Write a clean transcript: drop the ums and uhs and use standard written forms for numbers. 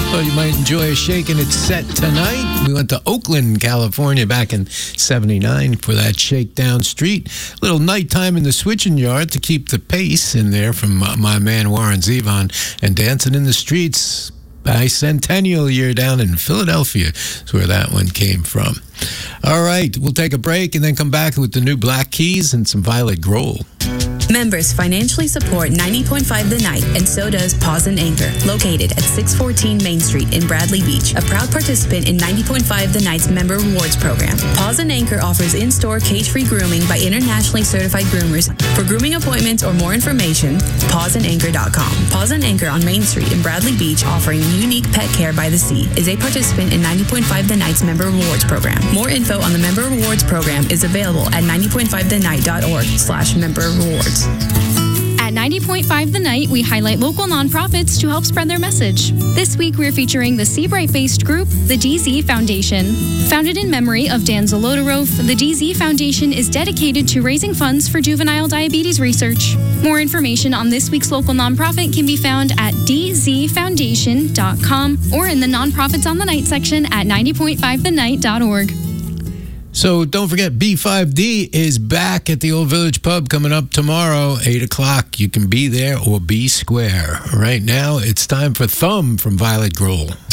Well, you might enjoy a Shakin' It set tonight. We went to Oakland, California back in 79 for that Shakedown Street. Little nighttime in the switching yard to keep the pace in there from my man Warren Zevon. And Dancing in the Streets, bicentennial year down in Philadelphia is where that one came from. All right, we'll take a break and then come back with the new Black Keys and some Violet Grohl. Members financially support 90.5 The Night, and so does Paws and Anchor, located at 614 Main Street in Bradley Beach, a proud participant in 90.5 The Night's Member Rewards Program. Paws and Anchor offers in-store cage-free grooming by internationally certified groomers. For grooming appointments or more information, pawsandanchor.com. Paws and Anchor on Main Street in Bradley Beach, offering unique pet care by the sea, is a participant in 90.5 The Night's Member Rewards Program. More info on the Member Rewards Program is available at 90.5thenight.org/member-rewards. At 90.5 The Night, we highlight local nonprofits to help spread their message. This week, we're featuring the Seabright-based group, the DZ Foundation. Founded in memory of Dan Zolotarov, the DZ Foundation is dedicated to raising funds for juvenile diabetes research. More information on this week's local nonprofit can be found at dzfoundation.com or in the Nonprofits on the Night section at 90.5thenight.org. So don't forget, B5D is back at the Old Village Pub coming up tomorrow, 8 o'clock. You can be there or be square. Right now, it's time for Thumb from Violet Grohl.